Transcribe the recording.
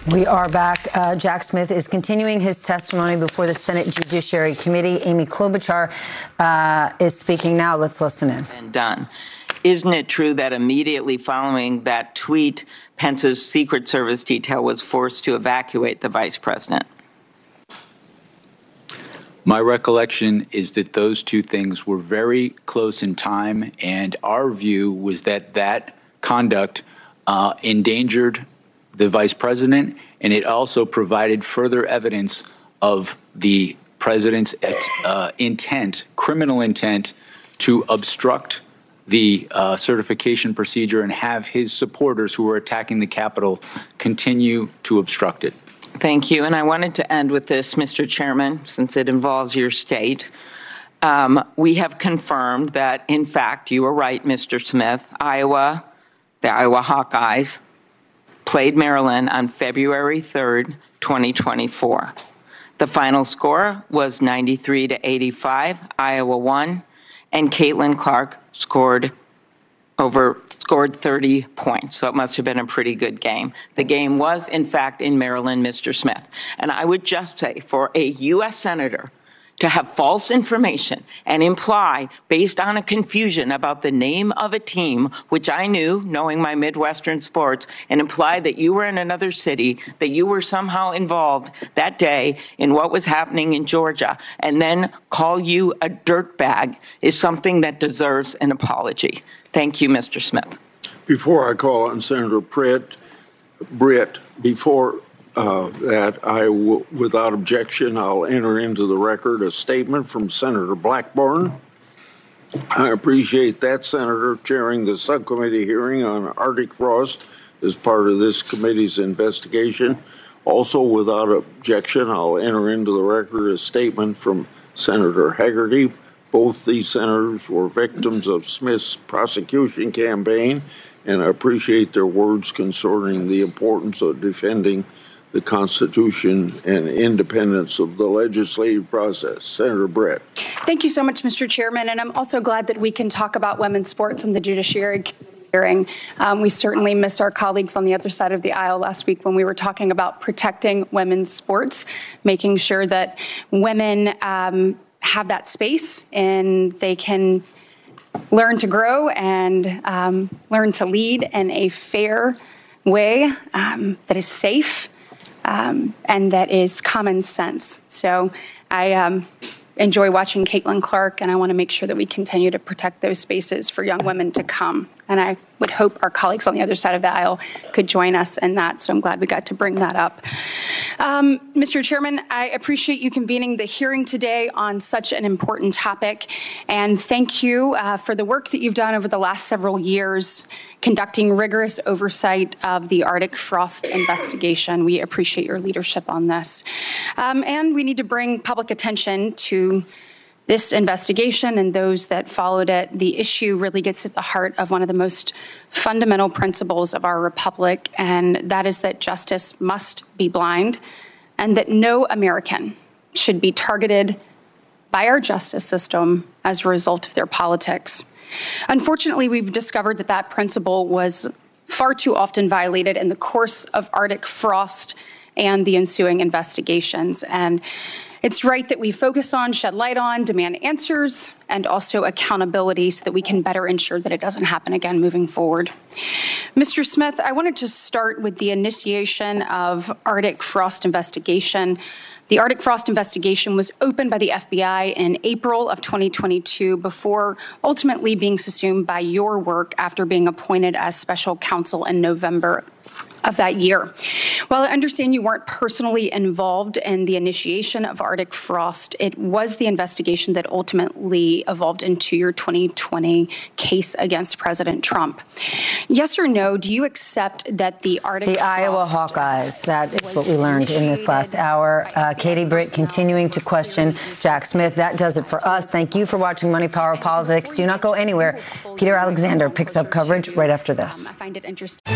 We are back. Jack Smith is continuing his testimony before the Senate Judiciary Committee. Amy Klobuchar is speaking now. Let's listen in. And done. Isn't it true that immediately following that tweet, Pence's Secret Service detail was forced to evacuate the vice president? My recollection is that those two things were very close in time, and our view was that that conduct endangered the vice president, and it also provided further evidence of the president's intent, criminal intent, to obstruct the certification procedure and have his supporters who were attacking the Capitol continue to obstruct it. Thank you. And I wanted to end with this, Mr. Chairman, since it involves your state. We have confirmed that, in fact, you were right, Mr. Smith. The Iowa Hawkeyes played Maryland on February 3rd, 2024. The final score was 93-85. Iowa won, and Caitlin Clark scored 30 points. So it must have been a pretty good game. The game was, in fact, in Maryland, Mr. Smith. And I would just say, for a U.S. senator to have false information and imply, based on a confusion about the name of a team, which I knew, knowing my Midwestern sports, and imply that you were in another city, that you were somehow involved that day in what was happening in Georgia, and then call you a dirtbag is something that deserves an apology. Thank you, Mr. Smith. Before I call on Senator Britt, before that, without objection, I'll enter into the record a statement from Senator Blackburn. I appreciate that senator chairing the subcommittee hearing on Arctic frost as part of this committee's investigation. Also, without objection, I'll enter into the record a statement from Senator Hagerty. Both these senators were victims of Smith's prosecution campaign, and I appreciate their words concerning the importance of defending the Constitution and independence of the legislative process. Senator Britt. Thank you so much, Mr. Chairman. And I'm also glad that we can talk about women's sports in the Judiciary hearing. We certainly missed our colleagues on the other side of the aisle last week when we were talking about protecting women's sports, making sure that women have that space and they can learn to grow and learn to lead in a fair way that is safe and that is common sense. So I enjoy watching Caitlin Clark, and I want to make sure that we continue to protect those spaces for young women to come. And I would hope our colleagues on the other side of the aisle could join us in that. So I'm glad we got to bring that up. Mr. Chairman, I appreciate you convening the hearing today on such an important topic. And thank you for the work that you've done over the last several years conducting rigorous oversight of the Arctic frost investigation. We appreciate your leadership on this. And we need to bring public attention to this investigation and those that followed it. The issue really gets at the heart of one of the most fundamental principles of our republic, and that is that justice must be blind and that no American should be targeted by our justice system as a result of their politics. Unfortunately, we've discovered that that principle was far too often violated in the course of Arctic frost and the ensuing investigations. And it's right that we focus on, shed light on, demand answers, and also accountability so that we can better ensure that it doesn't happen again moving forward. Mr. Smith, I wanted to start with the initiation of Arctic frost investigation. The Arctic frost investigation was opened by the FBI in April of 2022 before ultimately being subsumed by your work after being appointed as special counsel in November of that year. While I understand you weren't personally involved in the initiation of Arctic frost, it was the investigation that ultimately evolved into your 2020 case against President Trump. Yes or no, do you accept that the Iowa Hawkeyes, that is what we learned in this last hour. Katie Britt continuing to question Jack Smith. That does it for us. Thank you for watching Money, Power, Politics. Do not go anywhere. Peter Alexander picks up coverage right after this. I find it interesting.